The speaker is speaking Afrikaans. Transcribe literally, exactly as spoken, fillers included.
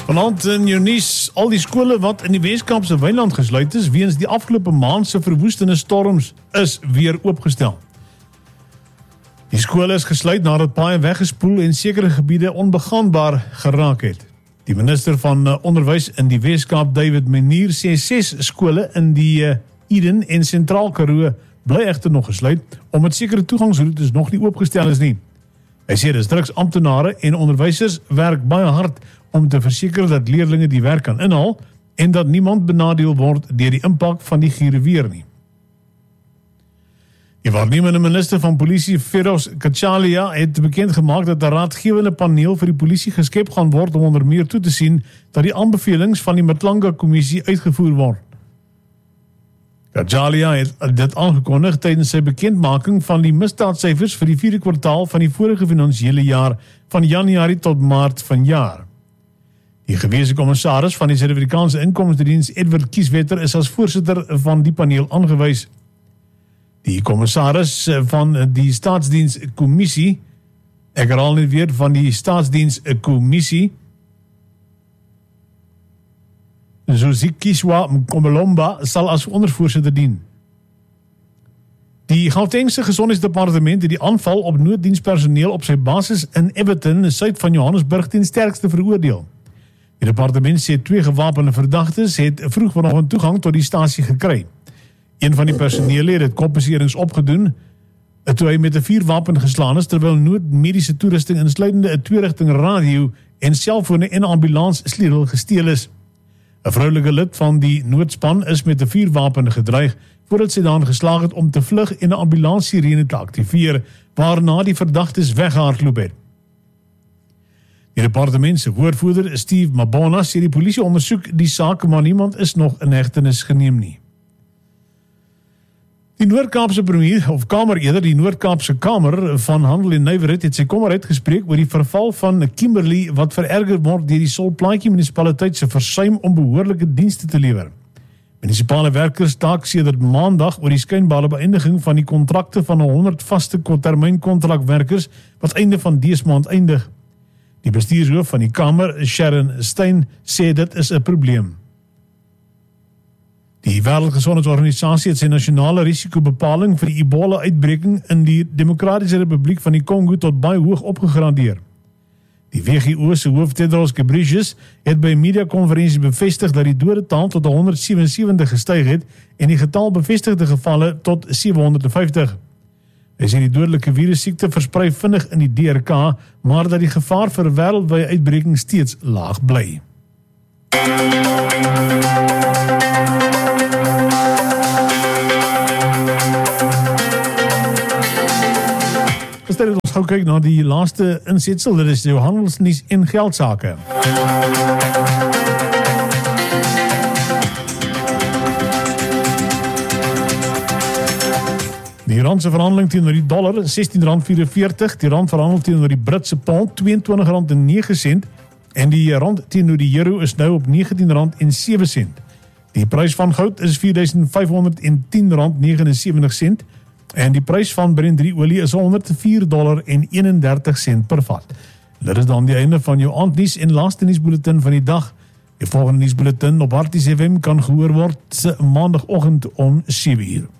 Vanaand in jou nuus, al die skole wat in die Weskaapse Wynland gesluit is weens die afgelope maand se verwoestende storms is weer oopgestel. Die skole is gesluit nadat paaie weggespoel en sekere gebiede onbegaanbaar geraak het. Die minister van Onderwys in die Weskaap, David Menier, sê ses skole in die Eden en Sentraal Karoo bly egter nog gesluit, omdat sekere toegangsroetes nog nie oopgestel is nie. Hy sê distriksamptenare en onderwysers werk baie hard om te verseker dat leerlinge die werk kan inhaal en dat niemand benadeel word deur die impak van die giere weer nie. Die waarnemende minister van polisie, Feroz Kachalia, het bekend gemaak dat 'n raadgewende paneel vir die polisie geskep gaan word om onder meer toe te sien dat die aanbevelings van die Matlanga-kommissie uitgevoer word. Kachalia het dit aangekondig tydens sy bekendmaking van die misdaadsyfers vir die vierde kwartaal van die vorige finansiële jaar van Januarie tot Maart vanjaar. Die gewese kommissaris van die Suid-Afrikaanse Inkomstediens, Edward Kieswetter, is as voorsitter van die paneel aangewys. Die kommissaris van die Staatsdienskommissie, ek herhaal net weer van die Staatsdienskommissie, Zozikiswa Mkomolomba, sal as ondervoorsitter dien. Die Gautengse Gesondheidsdepartement het die aanval op nooddienspersoneel op sy basis in Everton, suid van Johannesburg, ten sterkste veroordeel. Die departement sê twee gewapende verdagtes het vroeg vanoggend toegang tot die stasie gekry. Een van die personele het dit kopbeserings opgedoen, toe hy met 'n vuurwapen geslaan is, terwyl noodmediese toerusting insluitende 'n twee-rigting radio en selfone en 'n ambulans sleutel gesteel is. 'n Vroulike lid van die noodspan is met 'n vuurwapen gedreig voordat sy daarin geslaag het om te vlug en 'n ambulanssirene te aktiveer, waarna die verdagtes weggehardloop het. Die departement se woordvoerder, Steve Mabona, sê die polisie ondersoek die saak, maar niemand is nog in hegtenis geneem nie. Die Noord-Kaapse premier, of Kamer eerder, die Noord-Kaapse Kamer van Handel en Nywerheid het sy kommer uitgespreek oor die verval van Kimberley wat vererger word deur die Solplaatjie munisipaliteit se versuim om behoorlike dienste te lewer. Munisipale werkers staak sedert maandag oor die skynbare beëindiging van die kontrakte van honderd vaste termynkontrakwerkers wat einde van dese maand eindig. Die bestuurshoof van die Kamer, Sharon Stein, sê dit is 'n probleem. Die Wêreldgesondheidsorganisasie het sy nasionale risikobepaling vir die Ebola-uitbreking in die Demokratiese Republiek van die Kongo tot baie hoog opgegradeer. Die W G O se hoof Tedros Ghebreyesus het by 'n media-konferensie bevestig dat die dodetal tot honderd sewensewentig gestyg het en die getal bevestigde gevalle tot sewehonderd vyftig. Hy sê die dodelike virussiekte versprei vinnig in die D R K, maar dat die gevaar vir wêreldwye uitbreking steeds laag bly. Gister het ons gou kyk na die laaste insetsel, dit is jou handelsnuus en geldsake. Die rand se verhandeling teenoor die dollar, sestien rand vyfenveertig, die rand verhandel teenoor die Britse pond, tweeëntwintig rand en nege sent, en die rand teenoor die euro is nou op negentien rand en sewe sent. Die prys van goud is vier duisend vyfhonderd en tien rand negenensewentig sent, en die prys van Brent drie olie is honderd vier dollar en eenendertig sent per vat. Dit is dan die einde van jou aandnuus en laaste nuusbulletin van die dag. Die volgende nuusbulletin op Harties F M kan gehoor word maandagoggend om sewe uur.